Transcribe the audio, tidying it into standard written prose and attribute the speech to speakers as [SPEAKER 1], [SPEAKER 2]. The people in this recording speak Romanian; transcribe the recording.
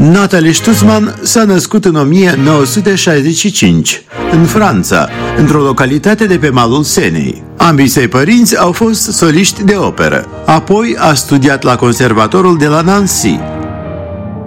[SPEAKER 1] Nathalie Stutzmann s-a născut în 1965, în Franța, într-o localitate de pe malul Senei. Ambii săi părinți au fost soliști de operă. Apoi a studiat la conservatorul de la Nancy,